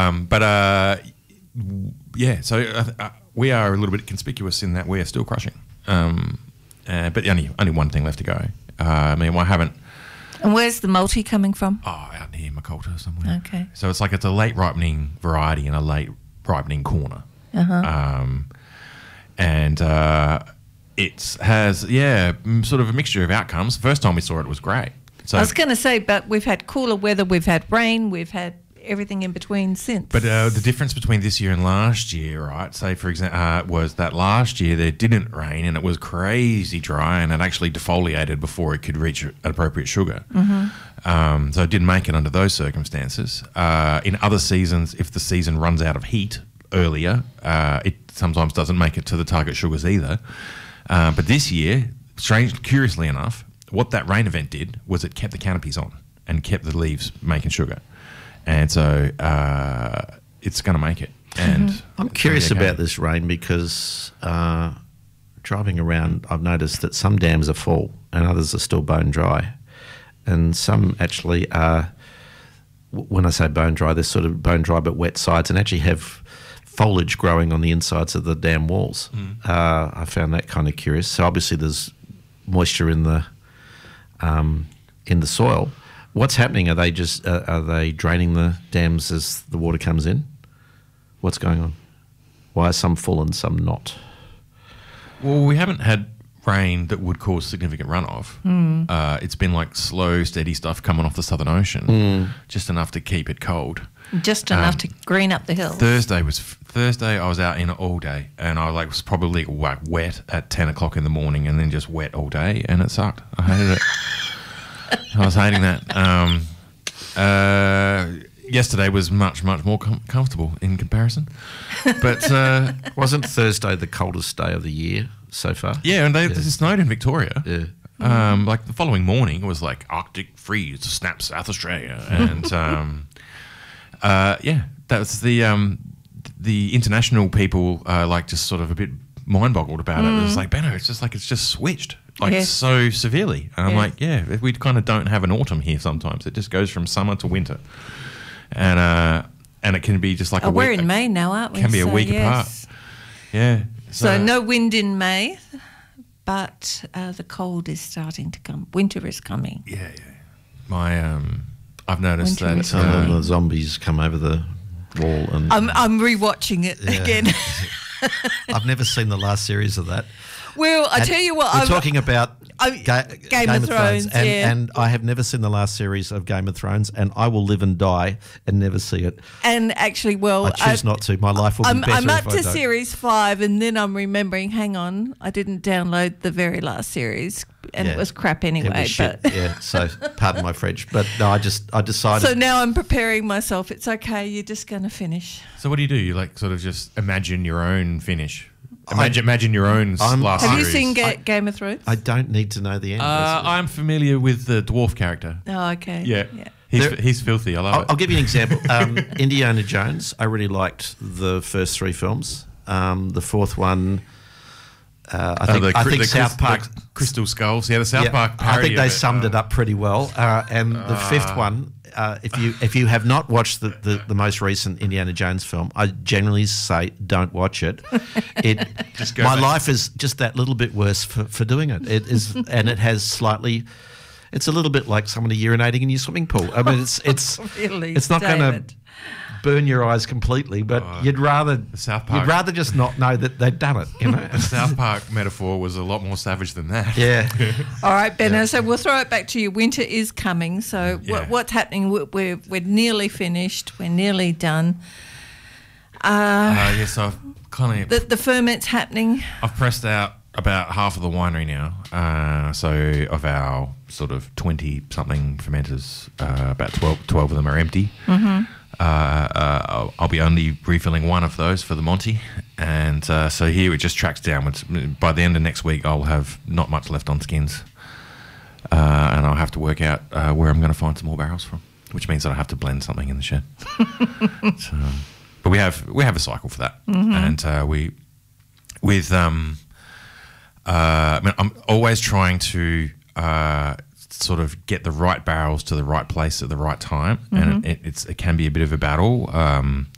Yeah, so we are a little bit conspicuous in that we are still crushing. But only one thing left to go. I haven't... And where's the multi coming from? Oh, out near Macolta somewhere. Okay. So it's a late ripening variety and a late ripening corner. And it has, sort of a mixture of outcomes. First time we saw it was great. So, I was going to say, but we've had cooler weather, we've had rain, we've had everything in between since. But the difference between this year and last year, right, say for example, was that last year there didn't rain and it was crazy dry and it actually defoliated before it could reach an appropriate sugar. So it didn't make it under those circumstances. In other seasons, if the season runs out of heat earlier, it sometimes doesn't make it to the target sugars either. But this year, curiously enough, what that rain event did was it kept the canopies on and kept the leaves making sugar. And so it's going to make it. And I'm curious about this rain because driving around, I've noticed that some dams are full and others are still bone dry. And some actually are, when I say bone dry, they're sort of bone dry but wet sides and actually have foliage growing on the insides of the dam walls. I found that kind of curious. So obviously there's moisture in the soil. What's happening? Are they draining the dams as the water comes in? What's going on? Why are some full and some not? Well, we haven't had rain that would cause significant runoff. It's been like slow, steady stuff coming off the Southern Ocean, just enough to keep it cold. Just enough to green up the hills. Thursday I was out in it all day and I was probably wet at 10 o'clock in the morning and then just wet all day and it sucked. I hated it. I was hating that. Yesterday was much more comfortable in comparison. But wasn't Thursday the coldest day of the year so far? Yeah, and it snowed in Victoria. Yeah. Like the following morning, it was like Arctic freeze to snap South Australia, and that was the international people just sort of a bit mind-boggled about it. It was like, Benno, it's just switched so severely. And I'm like, we kind of don't have an autumn here sometimes. It just goes from summer to winter, and it can be just like a week. We're in May now, aren't we? Can be a week apart. Yeah. So no wind in May, but the cold is starting to come. Winter is coming. Yeah. I've noticed that the zombies come over the wall, and I'm rewatching it again. I've never seen the last series of that. Well, I tell you what, we're talking about Game of Thrones, and I have never seen the last series of Game of Thrones, and I will live and die and never see it. And actually, I choose not to. My life will be better I'm up if I to don't. series 5, and then I'm remembering, hang on, I didn't download the very last series, and it was crap anyway. It was shit. So pardon my French, but no, I decided. So now I'm preparing myself. It's okay. You're just going to finish. So what do? You sort of just imagine your own finish. Imagine your own last series. Have you seen Game of Thrones? I don't need to know the end. I'm familiar with the dwarf character. Oh, okay. Yeah. He's filthy. I love it. I'll give you an example. Indiana Jones. I really liked the first 3 films. The fourth one, I think South Park. Crystal Skulls. Yeah, the South Park parody. I think they summed it up pretty well. And the fifth one, if you have not watched the most recent Indiana Jones film, I generally say don't watch it. My life is just that little bit worse for doing it. It is, and it has slightly. It's a little bit like someone urinating in your swimming pool. I mean, it's really, it's not going to burn your eyes completely, but you'd rather just not know that they've done it. You know, the South Park metaphor was a lot more savage than that. Yeah. All right, Benno. So we'll throw it back to you. Winter is coming. So what's happening? We're nearly finished. We're nearly done. Yes, I've kind of the ferment's happening. I've pressed out about half of the winery now. So of our sort of 20-something fermenters, about 12 of them are empty. I'll be only refilling one of those for the Monty, and so here it just tracks downwards. By the end of next week, I'll have not much left on skins, and I'll have to work out where I'm going to find some more barrels from, which means that I have to blend something in the shed. But we have a cycle for that, and I'm always trying to sort of get the right barrels to the right place at the right time, and it can be a bit of a battle.